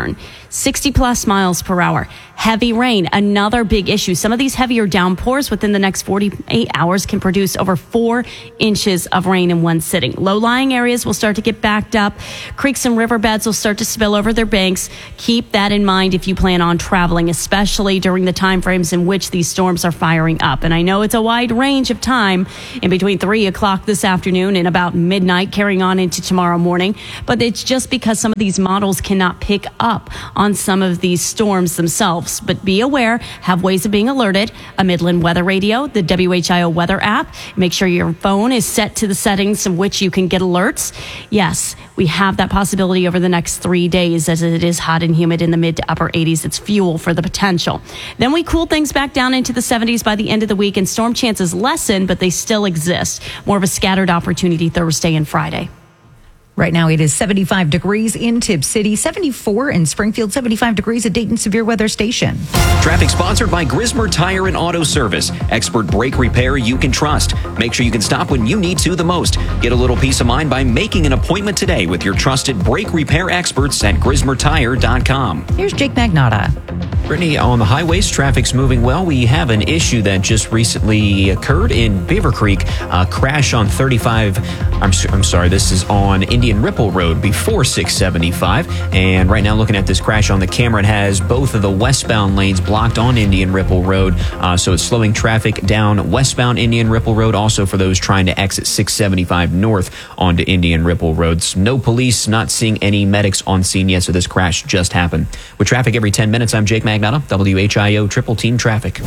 Speaker 12: 60 plus miles per hour. Heavy rain, another big issue. Some of these heavier downpours within the next 48 hours can produce over 4 inches of rain in one sitting. Low-lying areas will start to get backed up. Creeks and riverbeds will start to spill over their banks. Keep that in mind if you plan on traveling, especially during the time frames in which these storms are firing up. And I know it's a wide range of time in between 3 o'clock this afternoon and about midnight carrying on into tomorrow morning. But it's just because some of these models cannot pick up on some of these storms themselves. But be aware, have ways of being alerted. A Midland Weather Radio, the WHIO weather app. Make sure your phone is set to the settings in which you can get alerts. Yes, we have that possibility over the next 3 days as it is hot and humid in the mid to upper 80s. It's fuel for the potential. Then we cool things back down into the 70s by the end of the week, and storm chances lessen, but they still exist. More of a scattered opportunity Thursday and Friday.
Speaker 2: Right now, it is 75 degrees in Tipp City, 74 in Springfield, 75 degrees at Dayton Severe Weather Station.
Speaker 14: Traffic sponsored by Grismer Tire and Auto Service. Expert brake repair you can trust. Make sure you can stop when you need to the most. Get a little peace of mind by making an appointment today with your trusted brake repair experts at GrismerTire.com.
Speaker 2: Here's Jake Magnotta.
Speaker 14: Brittany, on the highways, traffic's moving well. We have an issue that just recently occurred in Beaver Creek. A crash on 35. I'm sorry, this is on Indian Ripple Road before 675. And right now, looking at this crash on the camera, it has both of the westbound lanes blocked on Indian Ripple Road. So it's slowing traffic down westbound Indian Ripple Road. Also for those trying to exit 675 north onto Indian Ripple Roads. No police, not seeing any medics on scene yet. So this crash just happened. With traffic every 10 minutes, I'm Jake Magnotta, WHIO Triple Team Traffic.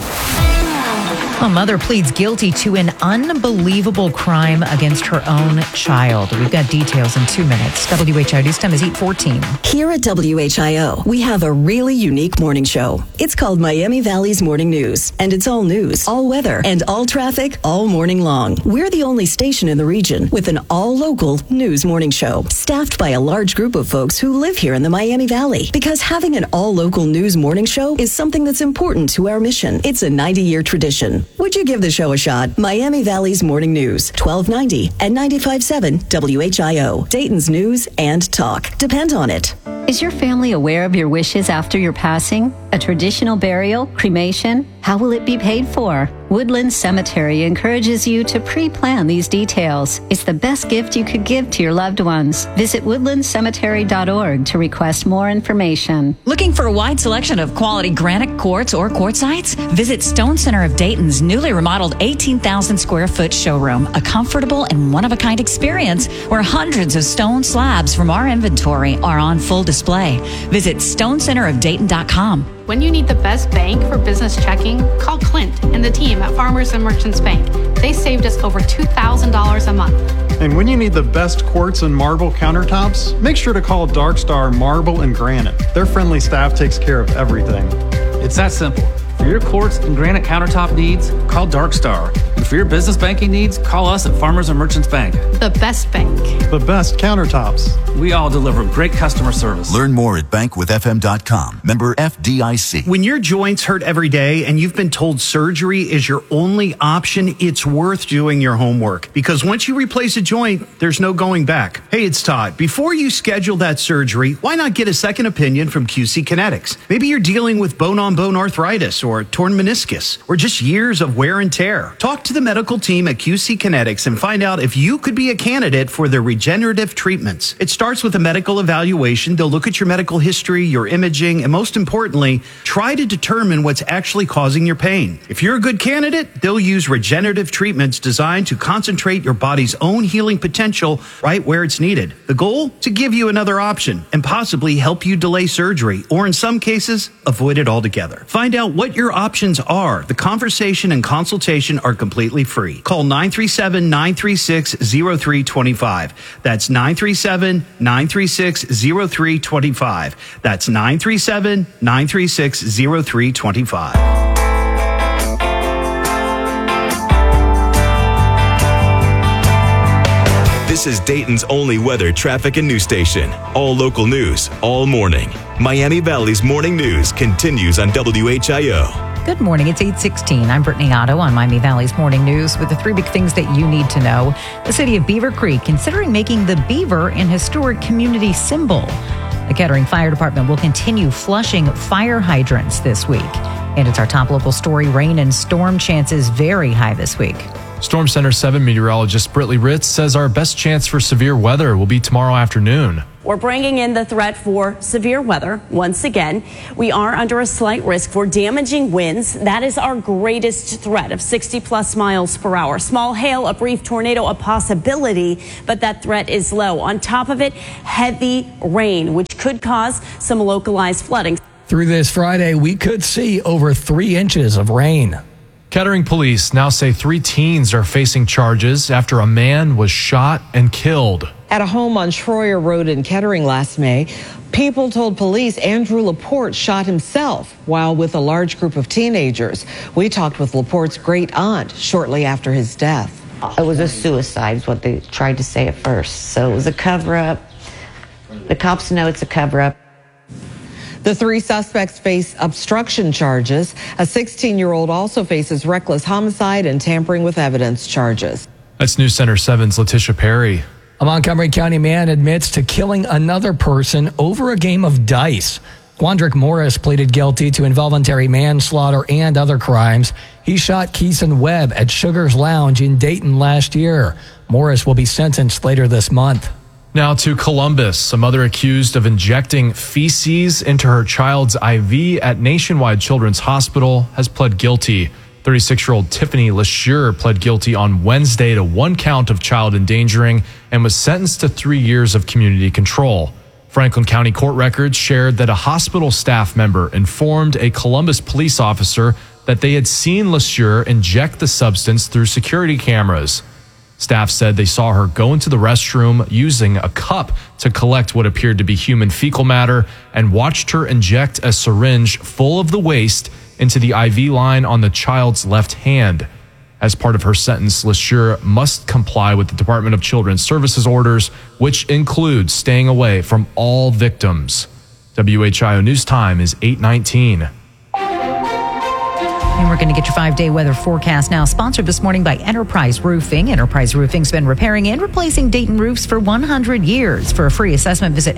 Speaker 2: A mother pleads guilty to an unbelievable crime against her own child. We've got details in 2 minutes. WHIO News Time is 8:14.
Speaker 10: Here at WHIO, we have a really unique morning show. It's called Miami Valley's Morning News, and it's all news, all weather, and all traffic all morning long. We're the only station in the region with an all-local news morning show, staffed by a large group of folks who live here in the Miami Valley. Because having an all-local news morning show is something that's important to our mission. It's a 90-year tradition. Would you give the show a shot? Miami Valley's Morning News, 1290 and 95.7 WHIO. Dayton's news and talk. Depend on it.
Speaker 13: Is your family aware of your wishes after your passing? A traditional burial, cremation? How will it be paid for? Woodland Cemetery encourages you to pre-plan these details. It's the best gift you could give to your loved ones. Visit woodlandcemetery.org to request more information.
Speaker 15: Looking for a wide selection of quality granite quartz or quartzites? Visit Stone Center of Dayton's newly remodeled 18,000 square foot showroom, a comfortable and one-of-a-kind experience where hundreds of stone slabs from our inventory are on full display. Visit stonecenterofdayton.com.
Speaker 16: When you need the best bank for business checking, call Clint and the team at Farmers and Merchants Bank. They saved us over $2,000 a month.
Speaker 17: And when you need the best quartz and marble countertops, make sure to call Dark Star Marble and Granite. Their friendly staff takes care of everything.
Speaker 18: It's that simple. For your quartz and granite countertop needs, call Dark Star. And for your business banking needs, call us at Farmers and Merchants Bank.
Speaker 16: The best bank.
Speaker 17: The best countertops.
Speaker 18: We all deliver great customer service.
Speaker 26: Learn more at bankwithfm.com. Member FDIC.
Speaker 27: When your joints hurt every day and you've been told surgery is your only option, it's worth doing your homework. Because once you replace a joint, there's no going back. Hey, it's Todd. Before you schedule that surgery, why not get a second opinion from QC Kinetics? Maybe you're dealing with bone-on-bone arthritis or torn meniscus or just years of wear and tear. Talk to the medical team at QC Kinetics and find out if you could be a candidate for their regenerative treatments. It starts with a medical evaluation. They'll look at your medical history, your imaging, and most importantly, try to determine what's actually causing your pain. If you're a good candidate, they'll use regenerative treatments designed to concentrate your body's own healing potential right where it's needed. The goal? To give you another option and possibly help you delay surgery or in some cases, avoid it altogether. Find out what your options are. The conversation and consultation are completely free. Call 937-936-0325. That's 937-936-0325. That's 937-936-0325.
Speaker 1: This is Dayton's only weather, traffic, and news station. All local news, all morning. Miami Valley's Morning News continues on WHIO.
Speaker 2: Good morning. It's 8:16. I'm Brittany Otto on Miami Valley's Morning News with the 3 big things that you need to know. The city of Beaver Creek considering making the beaver an historic community symbol. The Kettering Fire Department will continue flushing fire hydrants this week. And it's our top local story. Rain and storm chances very high this week.
Speaker 3: Storm Center 7 meteorologist Britley Ritz says our best chance for severe weather will be tomorrow afternoon.
Speaker 12: We're bringing in the threat for severe weather once again. We are under a slight risk for damaging winds. That is our greatest threat of 60+ miles per hour. Small hail, a brief tornado, a possibility, but that threat is low. On top of it, heavy rain, which could cause some localized flooding.
Speaker 5: Through this Friday, we could see over 3 inches of rain.
Speaker 3: Kettering police now say 3 teens are facing charges after a man was shot and killed.
Speaker 4: At a home on Schroyer Road in Kettering last May, people told police Andrew Laporte shot himself while with a large group of teenagers. We talked with Laporte's great aunt shortly after his death.
Speaker 6: It was a suicide, is what they tried to say at first. So it was a cover-up. The cops know it's a cover-up.
Speaker 4: The 3 suspects face obstruction charges. A 16-year-old also faces reckless homicide and tampering with evidence charges.
Speaker 3: That's News Center 7's Letitia Perry.
Speaker 5: A Montgomery County man admits to killing another person over a game of dice. Quandrick Morris pleaded guilty to involuntary manslaughter and other crimes. He shot Keeson Webb at Sugar's Lounge in Dayton last year. Morris will be sentenced later this month.
Speaker 3: Now to Columbus. A mother accused of injecting feces into her child's IV at Nationwide Children's Hospital has pled guilty. 36-year-old Tiffany LeSure pled guilty on Wednesday to 1 count of child endangering and was sentenced to 3 years of community control. Franklin County court records shared that a hospital staff member informed a Columbus police officer that they had seen LeSure inject the substance through security cameras. Staff said they saw her go into the restroom using a cup to collect what appeared to be human fecal matter and watched her inject a syringe full of the waste into the IV line on the child's left hand. As part of her sentence, LeSure must comply with the Department of Children's Services orders, which include staying away from all victims. WHIO News Time is 8:19.
Speaker 2: And we're going to get your 5-day weather forecast now, sponsored this morning by Enterprise Roofing. Enterprise Roofing's been repairing and replacing Dayton roofs for 100 years. For a free assessment, visit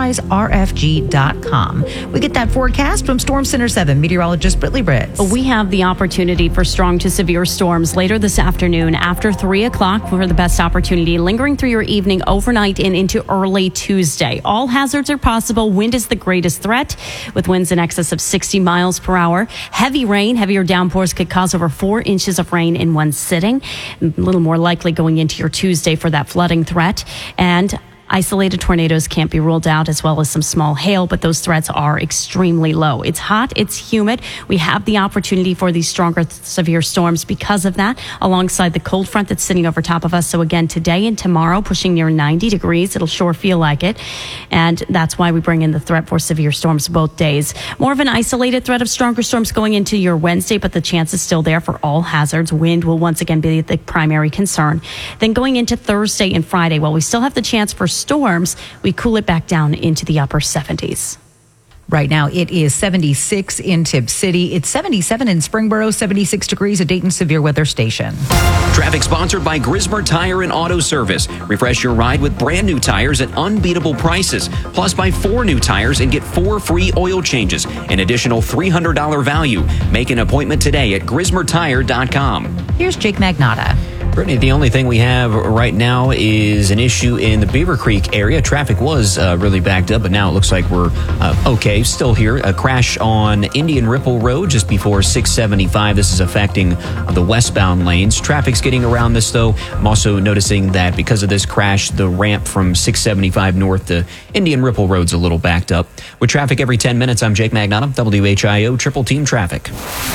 Speaker 2: enterpriserfg.com. We get that forecast from Storm Center 7 meteorologist Britley Ritz.
Speaker 12: We have the opportunity for strong to severe storms later this afternoon after 3 o'clock for the best opportunity, lingering through your evening, overnight, and into early Tuesday. All hazards are possible. Wind is the greatest threat, with winds in excess of 60 miles per hour. Heavy rain, heavier downpours could cause over 4 inches of rain in one sitting. A little more likely going into your Tuesday for that flooding threat. And isolated tornadoes can't be ruled out, as well as some small hail, but those threats are extremely low. It's hot, it's humid. We have the opportunity for these stronger severe storms because of that, alongside the cold front that's sitting over top of us. So again, today and tomorrow, pushing near 90 degrees. It'll sure feel like it. And that's why we bring in the threat for severe storms both days. More of an isolated threat of stronger storms going into your Wednesday, but the chance is still there for all hazards. Wind will once again be the primary concern. Then going into Thursday and Friday, while we still have the chance for storms, we cool it back down into the upper 70s.
Speaker 2: Right now, it is 76 in Tipp City. It's 77 in Springboro, 76 degrees at Dayton Severe Weather Station.
Speaker 14: Traffic sponsored by Grismer Tire and Auto Service. Refresh your ride with brand new tires at unbeatable prices. Plus, buy 4 new tires and get 4 free oil changes. An additional $300 value. Make an appointment today at GrismerTire.com.
Speaker 2: Here's Jake Magnotta.
Speaker 14: Brittany, the only thing we have right now is an issue in the Beaver Creek area. Traffic was really backed up, but now it looks like we're okay. Still here. A crash on Indian Ripple Road just before 675. This is affecting the westbound lanes. Traffic's getting around this, though. I'm also noticing that because of this crash, the ramp from 675 north to Indian Ripple Road's a little backed up. With traffic every 10 minutes, I'm Jake Magnotta, WHIO Triple Team Traffic.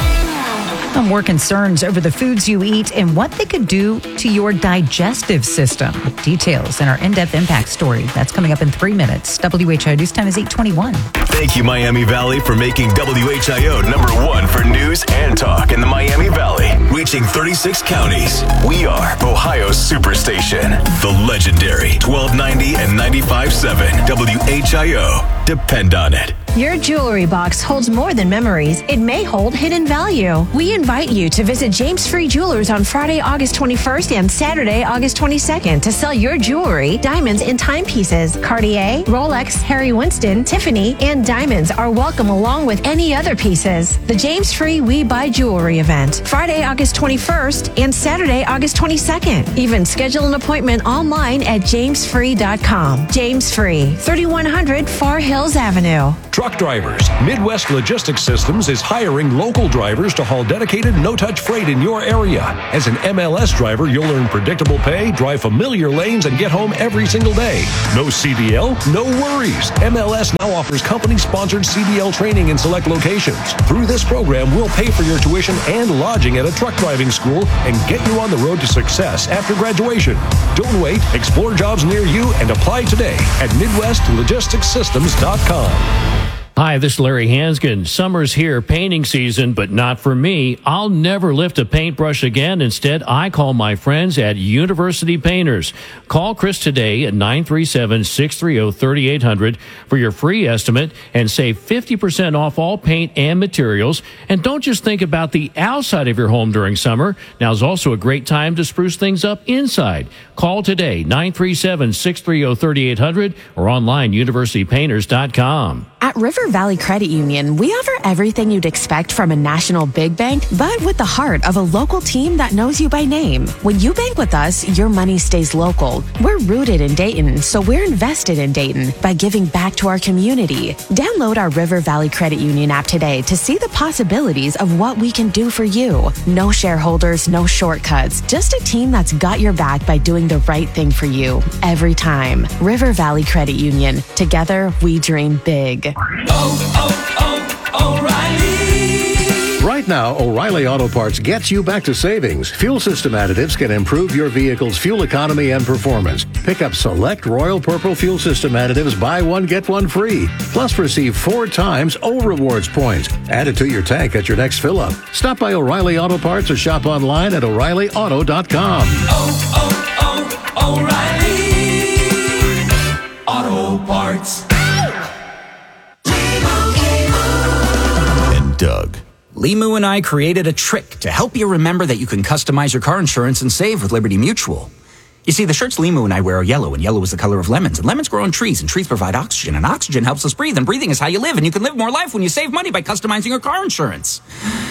Speaker 2: More concerns over the foods you eat and what they could do to your digestive system. Details in our in-depth impact story. That's coming up in 3 minutes. WHIO News Time is 8:21.
Speaker 1: Thank you, Miami Valley, for making WHIO #1 for news and talk in the Miami Valley. Reaching 36 counties. We are Ohio's Superstation. The legendary 1290 and 95.7 WHIO. Depend on it.
Speaker 7: Your jewelry box holds more than memories. It may hold hidden value. We invite you to visit James Free Jewelers on Friday, August 21st and Saturday, August 22nd to sell your jewelry, diamonds, and timepieces. Cartier, Rolex, Harry Winston, Tiffany, and diamonds are welcome along with any other pieces. The James Free We Buy Jewelry event, Friday, August 21st and Saturday, August 22nd. Even schedule an appointment online at jamesfree.com. James Free, 3100 Far Hills Avenue.
Speaker 19: Truck drivers, Midwest Logistics Systems is hiring local drivers to haul dedicated, no-touch freight in your area. As an MLS driver, you'll earn predictable pay, drive familiar lanes, and get home every single day. No CDL? No worries. MLS now offers company-sponsored CDL training in select locations. Through this program, we'll pay for your tuition and lodging at a truck driving school and get you on the road to success after graduation. Don't wait. Explore jobs near you and apply today at MidwestLogisticsSystems.com.
Speaker 20: Hi, this is Larry Hanskin. Summer's here, painting season, but not for me. I'll never lift a paintbrush again. Instead, I call my friends at University Painters. Call Chris today at 937-630-3800 for your free estimate and save 50% off all paint and materials. And don't just think about the outside of your home during summer. Now's also a great time to spruce things up inside. Call today, 937-630-3800 or online, universitypainters.com.
Speaker 21: At River Valley Credit Union, we offer everything you'd expect from a national big bank, but with the heart of a local team that knows you by name. When you bank with us, your money stays local. We're rooted in Dayton, so we're invested in Dayton by giving back to our community. Download our River Valley Credit Union app today to see the possibilities of what we can do for you. No shareholders, no shortcuts, just a team that's got your back by doing the right thing for you every time. River Valley Credit Union. Together, we dream big.
Speaker 23: O'Reilly. Right now, O'Reilly Auto Parts gets you back to savings. Fuel system additives can improve your vehicle's fuel economy and performance. Pick up select Royal Purple fuel system additives, buy one, get one free. Plus, receive 4 times O Rewards points. Add it to your tank at your next fill-up. Stop by O'Reilly Auto Parts or shop online at O'ReillyAuto.com.
Speaker 24: O'Reilly Auto Parts.
Speaker 1: Doug.
Speaker 25: Limu and I created a trick to help you remember that you can customize your car insurance and save with Liberty Mutual. You see, the shirts Limu and I wear are yellow, and yellow is the color of lemons, and lemons grow on trees, and trees provide oxygen, and oxygen helps us breathe, and breathing is how you live, and you can live more life when you save money by customizing your car insurance.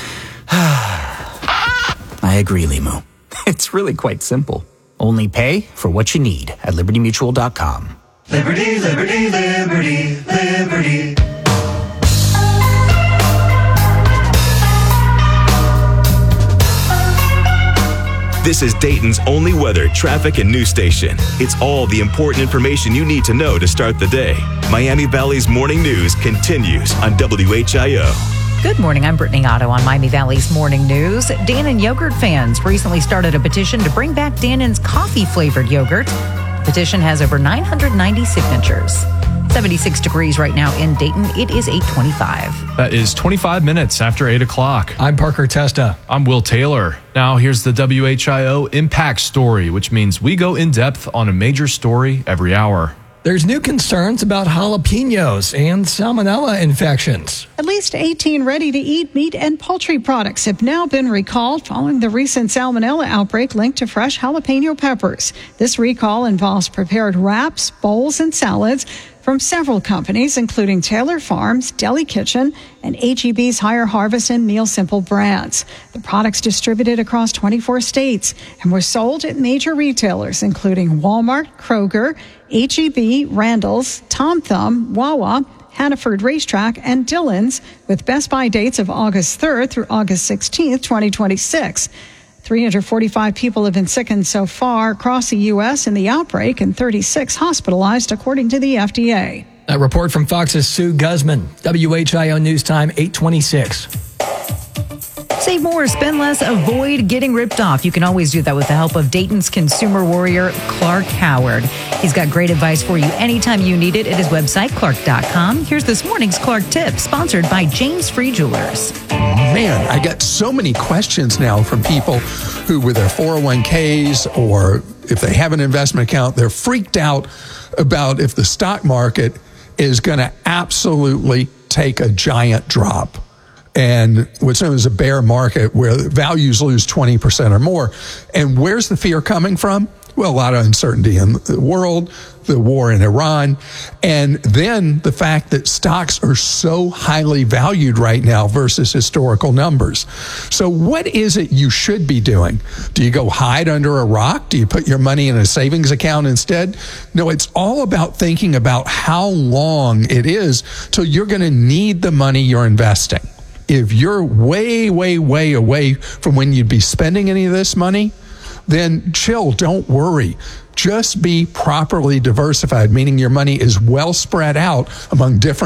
Speaker 25: I agree, Limu. It's really quite simple. Only pay for what you need at LibertyMutual.com.
Speaker 24: Liberty, liberty, liberty, liberty.
Speaker 1: This is Dayton's only weather, traffic, and news station. It's all the important information you need to know to start the day. Miami Valley's Morning News continues on WHIO.
Speaker 2: Good morning. I'm Brittany Otto on Miami Valley's Morning News. Dannon yogurt fans recently started a petition to bring back Dannon's coffee-flavored yogurt. The petition has over 990 signatures. 76 degrees right now in Dayton. It is 8:25.
Speaker 3: That is 25 minutes after 8 o'clock.
Speaker 5: I'm Parker Testa.
Speaker 3: I'm Will Taylor. Now here's the WHIO Impact Story, which means we go in depth on a major story every hour.
Speaker 5: There's new concerns about jalapenos and salmonella infections.
Speaker 28: At least 18 ready-to-eat meat and poultry products have now been recalled following the recent salmonella outbreak linked to fresh jalapeno peppers. This recall involves prepared wraps, bowls, and salads from several companies, including Taylor Farms, Deli Kitchen, and H-E-B's Higher Harvest and Meal Simple brands. The products distributed across 24 states and were sold at major retailers, including Walmart, Kroger, H-E-B, Randall's, Tom Thumb, Wawa, Hannaford Racetrack, and Dillon's, with Best Buy dates of August 3rd through August 16th, 2026. 345 people have been sickened so far across the U.S. in the outbreak and 36 hospitalized, according to the FDA.
Speaker 5: A report from Fox's Sue Guzman. WHIO News Time, 8:26.
Speaker 2: Save more, spend less, avoid getting ripped off. You can always do that with the help of Dayton's consumer warrior, Clark Howard. He's got great advice for you anytime you need it at his website, clark.com. Here's this morning's Clark Tip, sponsored by James Free Jewelers.
Speaker 29: Man, I get so many questions now from people who, with their 401ks or if they have an investment account, they're freaked out about if the stock market is going to absolutely take a giant drop. And what's known as a bear market, where values lose 20% or more. And where's the fear coming from? Well, a lot of uncertainty in the world, the war in Iran, and then the fact that stocks are so highly valued right now versus historical numbers. So what is it you should be doing? Do you go hide under a rock? Do you put your money in a savings account instead? No, it's all about thinking about how long it is till you're going to need the money you're investing. If you're way, way, way away from when you'd be spending any of this money, then chill, don't worry. Just be properly diversified, meaning your money is well spread out among different